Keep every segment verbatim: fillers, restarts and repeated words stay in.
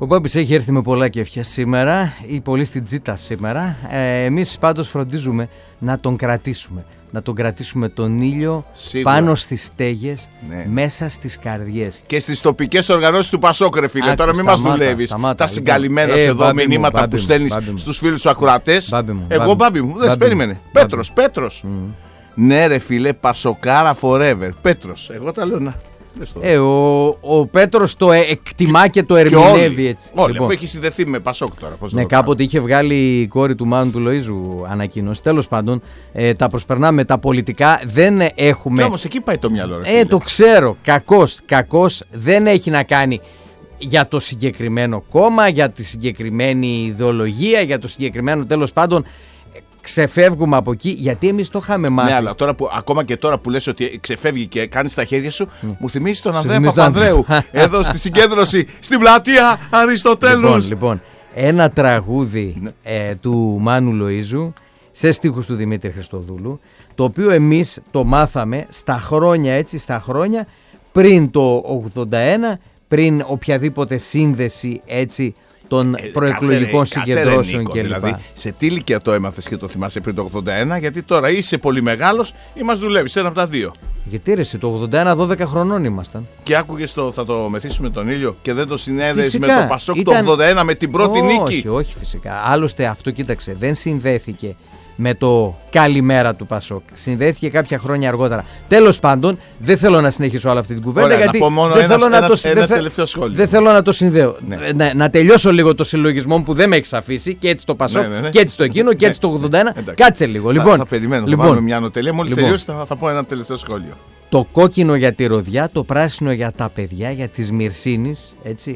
Ο Μπάμπης έχει έρθει με πολλά κέφια σήμερα ή πολύ στην τζίτα σήμερα. Ε, εμείς πάντως φροντίζουμε να τον κρατήσουμε. Να τον κρατήσουμε τον ήλιο σίγουρα πάνω στις στέγες, ναι, μέσα στις καρδιές. Και στις τοπικές οργανώσεις του Πασόκ, ρε φίλε. Ά, τώρα μην μας δουλεύεις. Σταμάτα, τα συγκαλυμμένα λοιπόν. εδώ ε, μηνύματα μου, που στέλνεις στους φίλους σου ακροατές. Μπάμπη μου, Εγώ μπάμπη μου, δεν σε περίμενε. Πέτρος, Πέτρος. Mm. Ναι, ρε φίλε, Πασοκάρα forever. Πέτρος, εγώ τα λέω να. Ε, ο, ο Πέτρος το εκτιμά και, και το ερμηνεύει έτσι. Όλοι, λοιπόν, αφού έχει συνδεθεί με Πασόκ τώρα. Πώς ναι, κάποτε είχε βγάλει η κόρη του Μάνου του Λοΐζου ανακοίνωση. Τέλος πάντων, ε, τα προσπερνάμε τα πολιτικά. Δεν έχουμε. Και όμως εκεί πάει το μυαλό, ρε, ε, το ξέρω. Κακός, κακός δεν έχει να κάνει για το συγκεκριμένο κόμμα, για τη συγκεκριμένη ιδεολογία, για το συγκεκριμένο τέλος πάντων. Ξεφεύγουμε από εκεί, γιατί εμείς το είχαμε μάθει. Ναι, αλλά τώρα που, ακόμα και τώρα που λες ότι ξεφεύγει και κάνεις τα χέρια σου, mm. μου θυμίζει τον Ανδρέα Παπανδρέου. Εδώ στη συγκέντρωση, στην πλατεία Αριστοτέλους. Λοιπόν, λοιπόν ένα τραγούδι ε, του Μάνου Λοΐζου, σε στίχους του Δημήτρη Χριστοδούλου, το οποίο εμείς το μάθαμε στα χρόνια, έτσι, στα χρόνια πριν το ογδόντα ένα, πριν οποιαδήποτε σύνδεση, έτσι, των ε, προεκλογικών κάτσε, συγκεντρώσεων κλπ. Δηλαδή, σε τι ηλικία το έμαθες και το θυμάσαι πριν το ογδόντα ένα, γιατί τώρα είσαι πολύ μεγάλος ή μας δουλεύεις, ένα από τα δύο. Γιατί ρε, το ογδόντα ένα δώδεκα χρονών ήμασταν. Και άκουγες το θα το μεθύσουμε τον ήλιο και δεν το συνέδεσαι με το Πασόκ ήταν... το ογδόντα ένα με την πρώτη όχι, νίκη. Όχι, όχι φυσικά. Άλλωστε αυτό κοίταξε, δεν συνδέθηκε με το καλημέρα του Πασόκ. Συνδέθηκε κάποια χρόνια αργότερα. Τέλος πάντων, δεν θέλω να συνεχίσω όλη αυτή την κουβέντα. Ωραία, γιατί να πω μόνο δεν ένα, θέλω ένα, να το, ένα δεν τελευταίο σχόλιο. Δεν θέλω να το συνδέω. Ναι. Να, να τελειώσω λίγο το συλλογισμό που δεν με έχεις αφήσει και έτσι το Πασόκ, ναι, ναι, ναι. και έτσι το εκείνο και έτσι το ογδόντα ένα. Ναι, κάτσε λίγο. Θα, λοιπόν, θα περιμένω, λοιπόν, θα βάλουμε μια ανωτελεία. Μόλις λοιπόν, τελειώσει θα, θα πω ένα τελευταίο σχόλιο. Το κόκκινο για τη ροδιά, το πράσινο για τα παιδιά, για της Μυρσίνης, έτσι.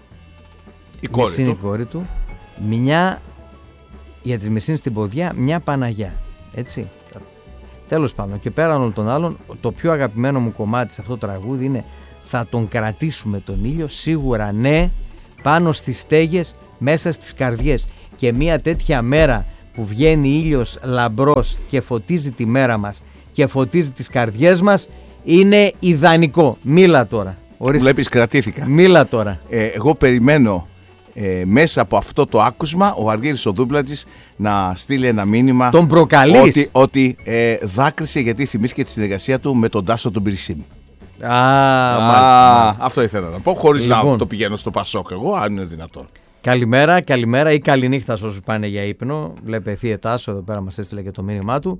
Η κόρη του. Η κόρη του. Μια για της Μυρσίνης στην ποδιά, μια Παναγιά. Έτσι. Τέλος πάντων, και πέραν όλων των άλλων, το πιο αγαπημένο μου κομμάτι σε αυτό το τραγούδι είναι «Θα τον κρατήσουμε τον ήλιο», σίγουρα ναι, πάνω στις στέγες, μέσα στις καρδιές. Και μια τέτοια μέρα που βγαίνει ήλιος λαμπρός και φωτίζει τη μέρα μας και φωτίζει τις καρδιές μας, είναι ιδανικό. Μίλα τώρα. Ορίστε. Βλέπεις, κρατήθηκα. Μίλα τώρα. Ε, εγώ περιμένω Ε, μέσα από αυτό το άκουσμα ο Αργύρης ο Δούμπλατζης να στείλει ένα μήνυμα. Τον προκαλείς. Ότι, ότι ε, δάκρυσε γιατί θυμήθηκε τη συνεργασία του με τον Τάσο τον Πυρσίμη. Α, Α μάλιστα, μάλιστα. Αυτό ήθελα να πω, χωρίς λοιπόν, να το πηγαίνω στο Πασόκ εγώ, αν είναι δυνατόν. Καλημέρα, καλημέρα ή καληνύχτα σε όσους πάνε για ύπνο. Βλέπε Θεία Τάσο, εδώ πέρα μας έστειλε και το μήνυμά του.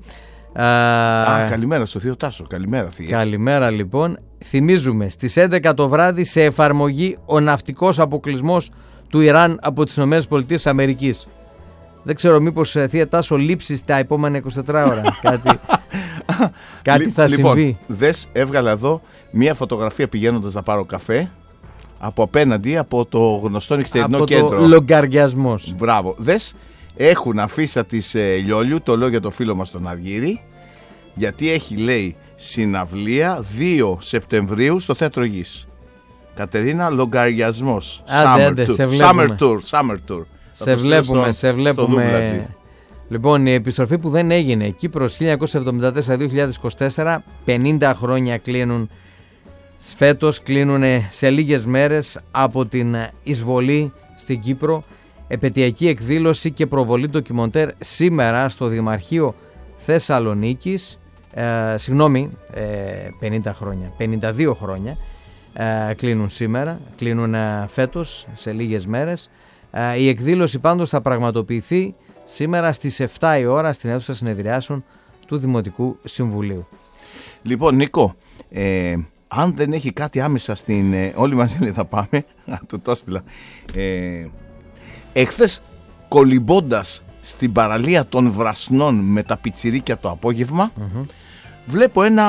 Α, καλημέρα στο Θείο Τάσο, καλημέρα Θεία. Καλημέρα λοιπόν. Θυμίζουμε στις έντεκα το βράδυ σε εφαρμογή ο ναυτικός αποκλεισμός του Ιράν από τις ΗΠΑ. Δεν ξέρω μήπως Θεία Τάσο λείψεις τα επόμενα είκοσι τέσσερις ώρα. κάτι κάτι θα λοιπόν, συμβεί. Δες, έβγαλα εδώ μία φωτογραφία πηγαίνοντας να πάρω καφέ από απέναντι από το γνωστό νυχτερινό από κέντρο. Από το λογκαριασμός. Μπράβο. Δες, έχουν αφίσα της ε, Λιόλιου, το λέω για το φίλο μας τον Αργύρη, γιατί έχει, λέει, συναυλία δύο Σεπτεμβρίου στο Θέατρο Γης. Κατερίνα, λογκαριασμός. Summer, άντε, tour. Summer tour. Summer tour. Σε βλέπουμε, στο, σε βλέπουμε. Λοιπόν, η επιστροφή που δεν έγινε. Κύπρος χίλια εννιακόσια εβδομήντα τέσσερα με δύο χιλιάδες είκοσι τέσσερα, πενήντα χρόνια κλείνουν φέτος, κλείνουν σε λίγες μέρες από την εισβολή στην Κύπρο. Επαιτειακή εκδήλωση και προβολή ντοκιμοντέρ σήμερα στο Δημαρχείο Θεσσαλονίκης. Ε, συγγνώμη, ε, πενήντα χρόνια, πενήντα δύο χρόνια. Uh, κλείνουν σήμερα, κλείνουν uh, φέτος σε λίγες μέρες. Uh, η εκδήλωση πάντως θα πραγματοποιηθεί σήμερα στις επτά η ώρα στην αίθουσα συνεδριάσεων του Δημοτικού Συμβουλίου. Λοιπόν, Νίκο, ε, αν δεν έχει κάτι άμεσα στην ε, όλοι μαζί θα πάμε, το το έστειλα. Ε, εχθές κολυμπώντας στην παραλία των Βρασνών με τα πιτσιρίκια το απόγευμα, mm-hmm. βλέπω ένα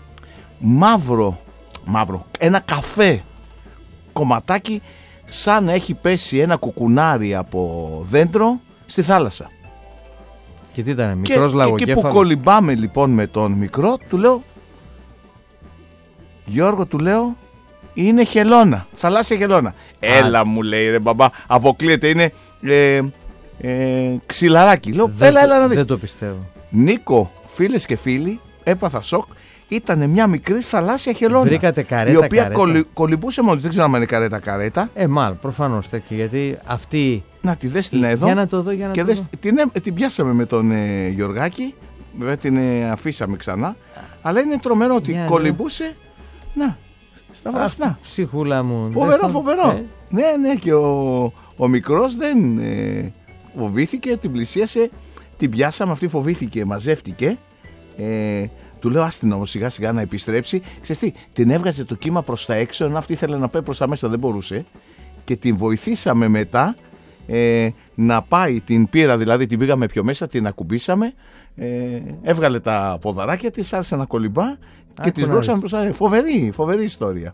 μαύρο Μαύρο, ένα καφέ κομματάκι σαν να έχει πέσει ένα κουκουνάρι από δέντρο στη θάλασσα. Και τι ήταν, μικρός λαγοκέφαλος. Και που κολυμπάμε λοιπόν με τον μικρό, του λέω, Γιώργο, του λέω, είναι χελώνα, θαλάσσια χελώνα. Α. Έλα, μου λέει, ρε μπαμπά, αποκλείεται, είναι ε, ε, ξυλαράκι. Λέω, δεν έλα, το, έλα να δεις. Δεν το πιστεύω. Νίκο, φίλες και φίλοι, έπαθα σοκ ήταν μια μικρή θαλάσσια χελώνα. Βρήκατε καρέτα, η οποία καρέτα. Κολυ, κολυμπούσε μόνος. Δεν ξέρω αν είναι καρέτα καρέτα. Ε, μάλλον προφανώς τέτοιο. Γιατί αυτή. Να τη δες την εδώ. Για να το δω, για να και το δες, δω. Την, την πιάσαμε με τον ε, Γιωργάκη. Βέβαια την ε, αφήσαμε ξανά. Αλλά είναι τρομερό ότι για κολυμπούσε. Να, στα βραστά. Ψυχούλα μου. Φοβερό, φοβερό. Ε. Ναι, ναι, και ο, ο μικρός δεν ε, φοβήθηκε, την πλησίασε, την πιάσαμε, αυτή φοβήθηκε, μαζεύτηκε. Ε, του λέω άστην όμως σιγά σιγά να επιστρέψει. Ξέρεις τι, την έβγαζε το κύμα προς τα έξω, ενώ αυτή ήθελε να πάει προς τα μέσα, δεν μπορούσε. Και την βοηθήσαμε μετά ε, να πάει, την πήρα δηλαδή, την πήγαμε πιο μέσα, την ακουμπήσαμε. Ε, έβγαλε τα ποδαράκια της, άρχισε να κολυμπά και της μπρόξαμε προς τα... Φοβερή, φοβερή ιστορία.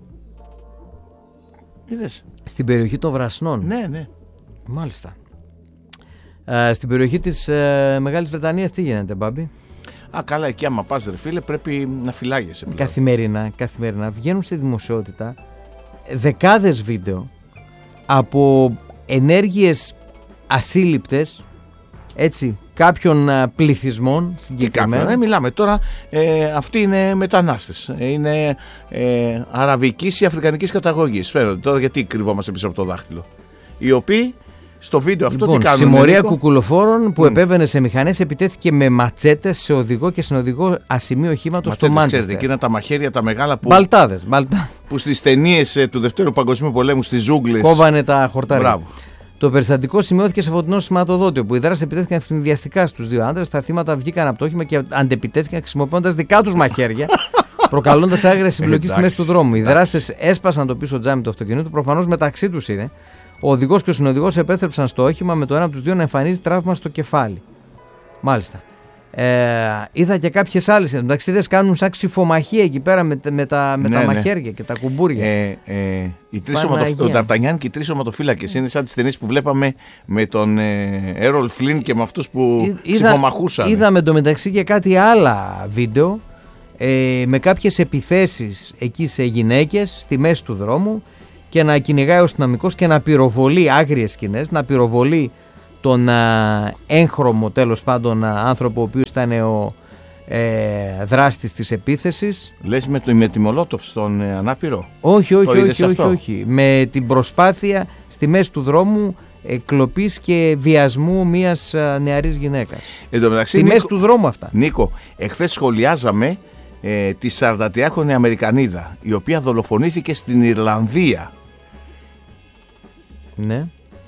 Είδες. Στην περιοχή των Βρασνών. Ναι, ναι. Μάλιστα. Ε, στην περιοχή της ε, Μεγάλης Βρετανίας τι γίνεται, Μπάμπη? Α, καλά, εκεί άμα πας ρε φίλε πρέπει να φυλάγεσαι πλέον. Καθημερινά, καθημερινά βγαίνουν στη δημοσιότητα δεκάδες βίντεο από ενέργειες ασύλληπτες, έτσι, κάποιων πληθυσμών συγκεκριμένα. Δεν μιλάμε τώρα, ε, αυτοί είναι μετανάστες, είναι ε, αραβικής ή αφρικανικής καταγωγής. Φαίνονται τώρα, γιατί κρυβόμαστε πίσω από το δάχτυλο. Οι οποίοι στο βίντεο αυτό λοιπόν, τι κάνουν? Συμμορία Νίκο? κουκουλοφόρων που mm. επέβαινε σε μηχανές επιτέθηκε με ματσέτες σε οδηγό και συνοδηγό ασημείο οχήματος στο Μάντσεστερ. Ξέρετε, εκείνα τα μαχαίρια τα μεγάλα που, μπαλτάδες, μπαλτά. που στις ταινίες ε, του Δευτέρου Παγκοσμίου Πολέμου στις ζούγκλες κόβανε τα χορτάρια. Μπράβο. Το περιστατικό σημειώθηκε σε φωτεινό σηματοδότιο που οι δράσεις επιτέθηκαν ευνηδιαστικά στους δύο άντρες. Τα θύματα βγήκαν από το όχημα και αντεπιτέθηκαν χρησιμοποιώντας δικά τους μαχαίρια, προκαλώντας άγρια συμπλοκή στη μέση του δρόμου. Οι δράστες έσπασαν το πίσω τζάμι του αυτοκινήτου, προφανώς μεταξύ τους είναι. Ο οδηγός και ο συνοδηγός επέστρεψαν στο όχημα με το ένα από τους δύο να εμφανίζει τραύμα στο κεφάλι. Μάλιστα. Ε, είδα και κάποιες άλλες. Εντάξει, είδες, κάνουν σαν ξυφομαχία εκεί πέρα με, με τα, με ναι, τα ναι. μαχαίρια και τα κουμπούρια. Ε, ε, οι τρεις σωματοφ... Ο Νταρτανιάν και οι τρεις σωματοφύλακες είναι σαν τις ταινίες που βλέπαμε με τον Έρολ Φλίν και με αυτούς που είδα, ξυφομαχούσαν. Είδαμε εντωμεταξύ και κάτι άλλα βίντεο ε, με κάποιες επιθέσεις εκεί σε γυναίκες στη μέση του δρόμου και να κυνηγάει ο αστυνομικός και να πυροβολεί άγριες σκηνές, να πυροβολεί τον α, έγχρωμο τέλος πάντων α, άνθρωπο ο οποίος ήταν ο ε, δράστης της επίθεσης. Λες με, το, με τη Μολότοφ στον ε, ανάπηρο? Όχι, όχι, όχι, όχι, όχι. Με την προσπάθεια στη μέση του δρόμου κλοπής και βιασμού μιας α, νεαρής γυναίκας. Εν τω μεταξύ, στη Νίκο, μέση του δρόμου αυτά. Νίκο, εχθές σχολιάζαμε ε, τη σαραντατριάχρονη Αμερικανίδα η οποία δολοφονήθηκε στην Ιρλανδία. Ναι.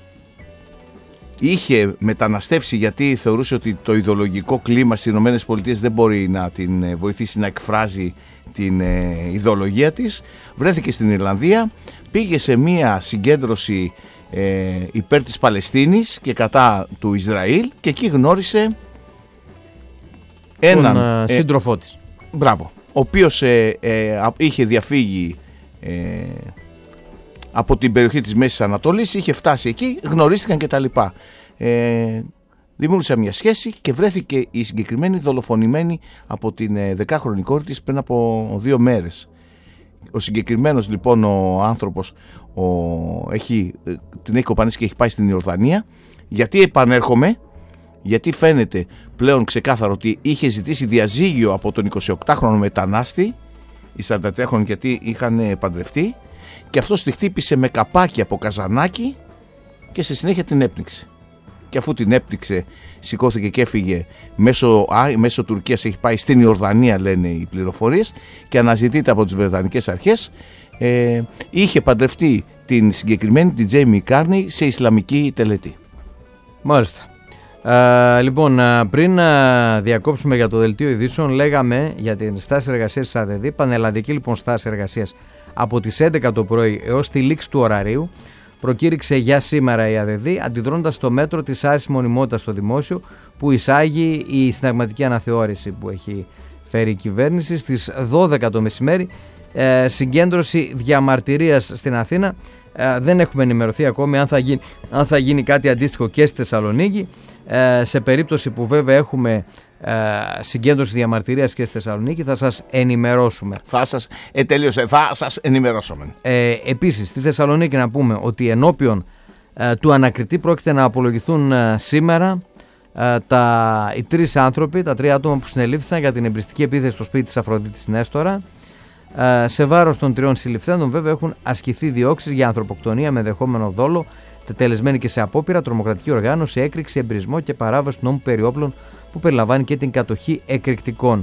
Είχε μεταναστεύσει γιατί θεωρούσε ότι το ιδεολογικό κλίμα στις ΗΠΑ δεν μπορεί να την βοηθήσει να εκφράζει την ιδεολογία της. Βρέθηκε στην Ιρλανδία, πήγε σε μία συγκέντρωση ε, υπέρ της Παλαιστίνης και κατά του Ισραήλ και εκεί γνώρισε έναν τον ε, σύντροφό της. Μπράβο, ο οποίος ε, ε, είχε διαφύγει ε, από την περιοχή της Μέσης Ανατολής, είχε φτάσει εκεί, γνωρίστηκαν κτλ. Ε, δημιούργησαν μια σχέση και βρέθηκε η συγκεκριμένη δολοφονημένη από την δεκάχρονη κόρη της πριν από δύο μέρες. Ο συγκεκριμένος λοιπόν ο άνθρωπος ο, έχει, την έχει κοπανίσει και έχει πάει στην Ιορδανία. Γιατί επανέρχομαι? Γιατί φαίνεται πλέον ξεκάθαρο ότι είχε ζητήσει διαζύγιο από τον εικοσιοκτάχρονο μετανάστη, οι σαραντατριάχρονοι, γιατί είχαν παντρευτεί, και αυτός τη χτύπησε με καπάκι από καζανάκι και στη συνέχεια την έπνιξε. Και αφού την έπνιξε σηκώθηκε και έφυγε μέσω, α, μέσω Τουρκίας, έχει πάει στην Ιορδανία λένε οι πληροφορίες, και αναζητείται από τις βρετανικές αρχές. Ε, είχε παντρευτεί την συγκεκριμένη, την Τζέιμι Κάρνι, σε Ισλαμική τελετή. Μάλιστα. Uh, λοιπόν, uh, πριν uh, διακόψουμε για το δελτίο ειδήσεων, λέγαμε για την στάση εργασίας της ΑΔΔ, πανελλαδική λοιπόν στάση εργασίας από τις έντεκα το πρωί έως τη λήξη του ωραρίου. Προκήρυξε για σήμερα η ΑΔΔ, αντιδρώντας στο μέτρο της άρσης μονιμότητας στο δημόσιο που εισάγει η συνταγματική αναθεώρηση που έχει φέρει η κυβέρνηση. Στις δώδεκα το μεσημέρι, ε, συγκέντρωση διαμαρτυρίας στην Αθήνα. Ε, δεν έχουμε ενημερωθεί ακόμη αν θα γίνει, αν θα γίνει κάτι αντίστοιχο και στη Θεσσαλονίκη. Ε, σε περίπτωση που βέβαια έχουμε ε, συγκέντρωση διαμαρτυρίας και στη Θεσσαλονίκη θα σας ενημερώσουμε. Θα σας, ε, τελείωσε, θα σας ενημερώσουμε. Ε, επίσης στη Θεσσαλονίκη να πούμε ότι ενώπιον ε, του ανακριτή πρόκειται να απολογηθούν ε, σήμερα τα, οι τρεις άνθρωποι, τα τρία άτομα που συνελήφθησαν για την εμπριστική επίθεση στο σπίτι της Αφροδίτης Νέστορα. Σε βάρος των τριών συλληφθέντων βέβαια έχουν ασκηθεί διώξεις για ανθρωποκτονία με δεχόμενο δόλο, τετελεσμένη και σε απόπειρα, τρομοκρατική οργάνωση, έκρηξη, εμπρισμό και παράβαση του νόμου περί όπλων που περιλαμβάνει και την κατοχή εκρηκτικών.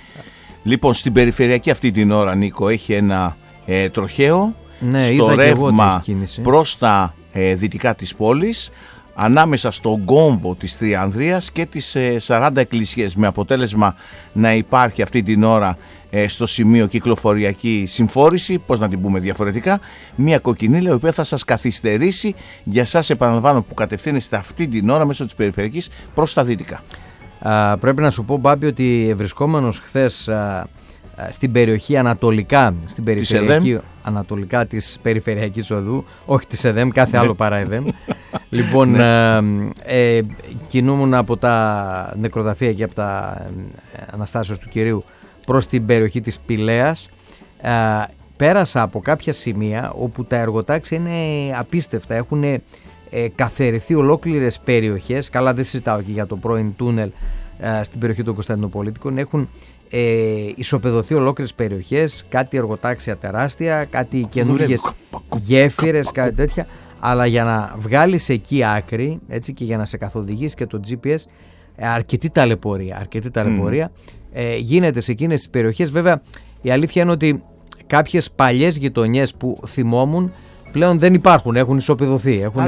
Λοιπόν, στην περιφερειακή αυτή την ώρα, Νίκο, έχει ένα ε, τροχαίο ναι, στο ρεύμα προς τα ε, δυτικά της πόλης, ανάμεσα στον κόμβο της Τριανδρίας και τις ε, σαράντα εκκλησίες, με αποτέλεσμα να υπάρχει αυτή την ώρα ε, στο σημείο κυκλοφοριακή συμφόρηση, πώς να την πούμε διαφορετικά, μια κοκκινίλα η οποία θα σας καθυστερήσει για σας, επαναλαμβάνω, που κατευθύνεστε αυτή την ώρα μέσω της περιφερειακής προς τα δυτικά. Α, πρέπει να σου πω, Μπάμπη, ότι βρισκόμενος χθες α, στην περιοχή ανατολικά, στην περιφερειακή της ανατολικά της περιφερειακής οδού, όχι της ΕΔΕΜ, κάθε άλλο παρά ΕΔΕΜ. Λοιπόν, ε, ε, κινούμουν από τα νεκροταφεία και από τα ε, Αναστάσεως του Κυρίου προς την περιοχή της Πηλαίας. Ε, πέρασα από κάποια σημεία όπου τα εργοτάξια είναι απίστευτα, έχουν ε, καθαριθεί ολόκληρες περιοχές. Καλά, δεν συζητάω και για το πρώην τούνελ ε, στην περιοχή των Κωνσταντινοπολίτικων. Έχουν ε, ισοπεδωθεί ολόκληρες περιοχές, κάτι εργοτάξια τεράστια, κάτι καινούργιες γέφυρες, κάτι τέτοια. Αλλά για να βγάλεις εκεί άκρη, έτσι, και για να σε καθοδηγήσει και το τζι πι ες, αρκετή ταλαιπωρία, αρκετή ταλαιπωρία mm. ε, γίνεται σε εκείνες τις περιοχές. Βέβαια, η αλήθεια είναι ότι κάποιες παλιές γειτονιές που θυμόμουν πλέον δεν υπάρχουν, έχουν ισοπεδωθεί, έχουν,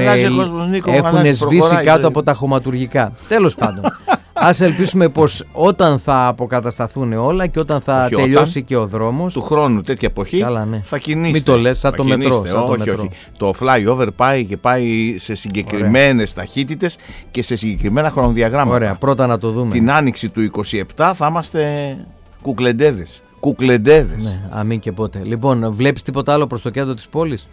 έχουν σβήσει κάτω από τα χωματουργικά. Τέλος πάντων, ας ελπίσουμε πως όταν θα αποκατασταθούν όλα και όταν θα όχι, τελειώσει όταν, και ο δρόμος. Του χρόνου τέτοια εποχή. Καλά, ναι. Θα κινείστε. Μην το λες, σαν το μετρό. Σαν όχι, το, μετρό. όχι. Το flyover πάει και πάει σε συγκεκριμένες ταχύτητες και σε συγκεκριμένα χρονοδιαγράμματα. Ωραία, πρώτα να το δούμε. Την άνοιξη του είκοσι επτά θα είμαστε κουκλεντέδες. Κουκλεντέδες. Ναι, αμήν και πότε. Λοιπόν, βλέπεις τίποτα άλλο προς το κέντρο της πόλης?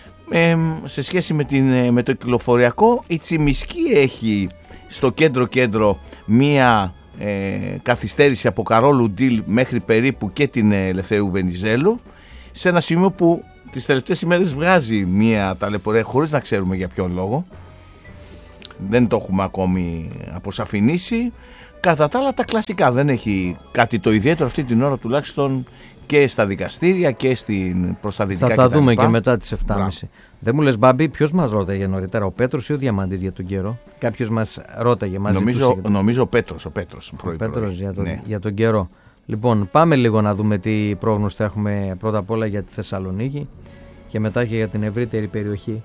Ε, σε σχέση με, την, με το κυκλοφοριακό, η Τσιμισκή έχει στο κέντρο-κέντρο μία ε, καθυστέρηση από Καρόλου Ντίλ μέχρι περίπου και την Ελευθερίου Βενιζέλου, σε ένα σημείο που τις τελευταίες ημέρες βγάζει μία ταλαιπωρία χωρίς να ξέρουμε για ποιον λόγο. Δεν το έχουμε ακόμη αποσαφηνίσει. Κατά τα άλλα, τα κλασικά, δεν έχει κάτι το ιδιαίτερο αυτή την ώρα, τουλάχιστον και στα δικαστήρια και στην, προς τα δυτικά. Θα τα δούμε και μετά τις εφτά και μισή. Δεν μου λες, Μπάμπη, ποιος μας ρώταγε νωρίτερα, ο Πέτρος ή ο Διαμαντής για τον καιρό? Κάποιος μας ρώταγε, μας νομίζω, ζητούσε. Νομίζω ο Πέτρος, ο Πέτρος, ο Πέτρος για, τον, ναι. για τον καιρό. Λοιπόν, πάμε λίγο να δούμε τι πρόγνωση θα έχουμε πρώτα απ' όλα για τη Θεσσαλονίκη και μετά και για την ευρύτερη περιοχή.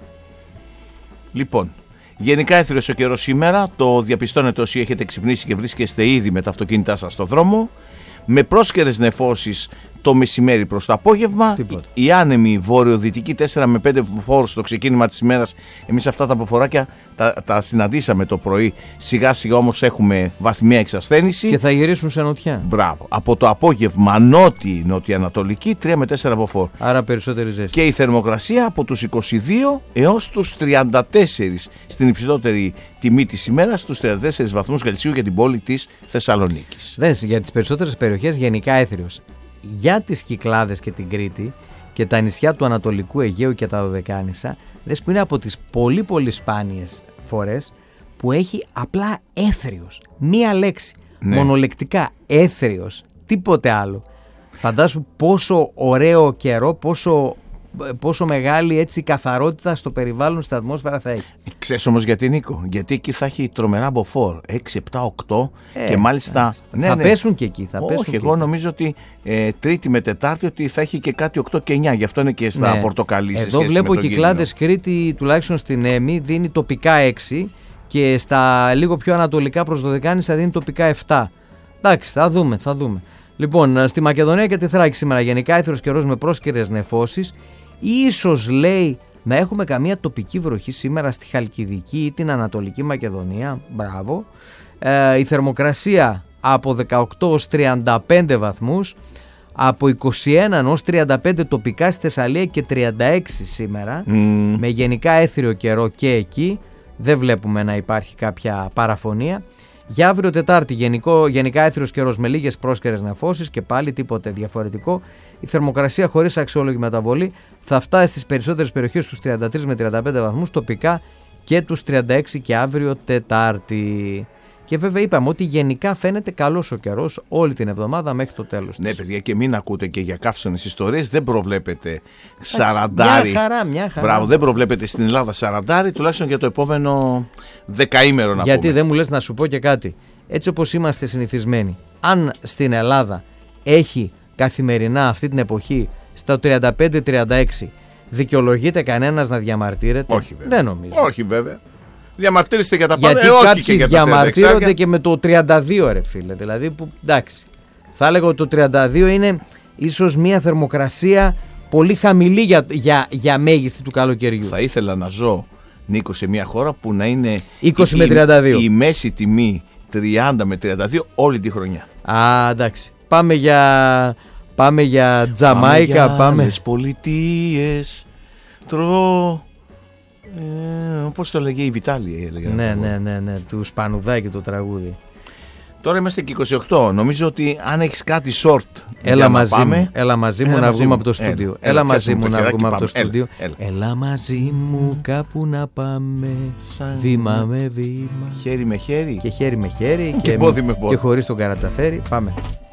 Λοιπόν, γενικά έθριος ο καιρός σήμερα, το διαπιστώνετε όσοι έχετε ξυπνήσει και βρίσκεστε ήδη με τα αυτοκίνητά σας στο δρόμο, με πρόσκαιρες νεφώσεις το μεσημέρι προς το απόγευμα. Τίποτα. Η άνεμη βορειοδυτική τέσσερα με πέντε μποφόρ στο ξεκίνημα της ημέρας. Εμείς αυτά τα αποφοράκια τα, τα συναντήσαμε το πρωί. Σιγά σιγά όμως έχουμε βαθμία εξασθένηση. Και θα γυρίσουν σε νοτιά. Μπράβο. Από το απόγευμα νότιο-νοτιοανατολική τρία με τέσσερα μποφόρ. Άρα περισσότερη ζέστη. Και η θερμοκρασία από τους είκοσι δύο έως τους τριάντα τέσσερα στην υψηλότερη τιμή της ημέρας, στους τριάντα τέσσερις βαθμούς Κελσίου για την πόλη της Θεσσαλονίκης. Δες, για τις περισσότερες περιοχές γενικά έθριος. Για τις Κυκλάδες και την Κρήτη και τα νησιά του Ανατολικού Αιγαίου και τα Δωδεκάνησα, δες που είναι από τις πολύ πολύ σπάνιες φορές που έχει απλά έθριος. Μία λέξη. Ναι. Μονολεκτικά έθριος. Τίποτε άλλο. Φαντάσου πόσο ωραίο καιρό, πόσο, πόσο μεγάλη έτσι καθαρότητα στο περιβάλλον, στην ατμόσφαιρα θα έχει. Ξέρεις όμως γιατί, Νίκο? Γιατί εκεί θα έχει τρομερά μποφόρ έξι, επτά, οκτώ ε, και μάλιστα ναι, θα ναι. πέσουν και εκεί. Θα Όχι, πέσουν εγώ και νομίζω ότι ε, Τρίτη με Τετάρτη ότι θα έχει και κάτι οκτώ και εννιά. Γι' αυτό είναι και στα ναι. πορτοκαλί. Εδώ βλέπω Κυκλάδες Κρήτη, τουλάχιστον στην Έμι, δίνει τοπικά έξι και στα λίγο πιο ανατολικά προς Δωδεκάνησα δίνει τοπικά επτά. Εντάξει, θα δούμε, θα δούμε. Λοιπόν, στη Μακεδονία και τη Θράκη σήμερα γενικά έθριος καιρός με πρόσκαιρες νεφώσεις. Ίσως λέει να έχουμε καμία τοπική βροχή σήμερα στη Χαλκιδική ή την Ανατολική Μακεδονία. Μπράβο. Ε, η θερμοκρασία από δεκαοκτώ έως τριάντα πέντε βαθμούς, από είκοσι ένα έως τριάντα πέντε τοπικά στη Θεσσαλία και τριάντα έξι σήμερα, mm. με γενικά έθριο καιρό και εκεί. Δεν βλέπουμε να υπάρχει κάποια παραφωνία. Για αύριο Τετάρτη γενικό, γενικά έθριος καιρός με λίγες πρόσκαιρες νεφώσεις και πάλι τίποτε διαφορετικό. Η θερμοκρασία χωρίς αξιόλογη μεταβολή θα φτάσει στις περισσότερες περιοχές στους τριάντα τρεις με τριάντα πέντε βαθμούς τοπικά και τους τριάντα έξι και αύριο Τετάρτη. Και βέβαια είπαμε ότι γενικά φαίνεται καλός ο καιρός όλη την εβδομάδα μέχρι το τέλος. Ναι, της. παιδιά, και μην ακούτε και για καύσωνες ιστορίες. Δεν προβλέπετε σαραντάρι. Μια χαρά, μια χαρά. Μπράβο, δεν προβλέπετε στην Ελλάδα σαραντάρι, τουλάχιστον για το επόμενο δεκαήμερο να Γιατί πούμε. δεν μου λες να σου πω και κάτι. Έτσι όπως είμαστε συνηθισμένοι, αν στην Ελλάδα έχει καθημερινά αυτή την εποχή στα τριάντα πέντε τριάντα έξι, δικαιολογείται κανένας να διαμαρτύρεται? Όχι, βέβαια. Δεν νομίζω. Όχι, βέβαια. Διαμαρτύρεστε για τα πάντα. Γιατί ε, όχι κάποιοι και για τα διαμαρτύρονται εξάρια. και με το τριάντα δύο, ρε φίλε. Δηλαδή που εντάξει. Θα έλεγα ότι το τριάντα δύο είναι ίσως μια θερμοκρασία πολύ χαμηλή για, για, για μέγιστη του καλοκαιριού. Θα ήθελα να ζω, Νίκο, σε μια χώρα που να είναι είκοσι η, με τριάντα δύο. η, η μέση τιμή τριάντα με τριάντα δύο όλη τη χρονιά. Α, εντάξει. Πάμε για, πάμε για Τζαμάικα. Πάμε για Πάμε. άλλες πολιτείες. Τρώω. Ε, πώς το λέγε η Βιτάλια, έλεγε. Ναι, ναι, ναι, ναι, του Σπανουδάκη το τραγούδι. Τώρα είμαστε και είκοσι οκτώ. Νομίζω ότι αν έχεις κάτι short. Έλα για μαζί να πάμε, μου, έλα μαζί μου έλα να μαζί βγούμε μου. από το Έλα, στούντιο. έλα, Έλα πιάσε μαζί μου μου το να χεράκι, βγούμε από το πάμε. στούντιο. Έλα, Έλα μαζί μου κάπου να πάμε. Σαν- Βήμα με βήμα. Χέρι με χέρι. Και χέρι με χέρι Και πόδι με πόδι. και χωρίς τον καρατσαφέρι. Πάμε.